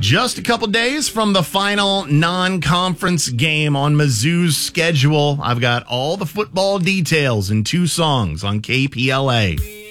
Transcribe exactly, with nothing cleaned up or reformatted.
Just a couple days from the final non-conference game on Mizzou's schedule. I've got all the football details in two songs on K P L A.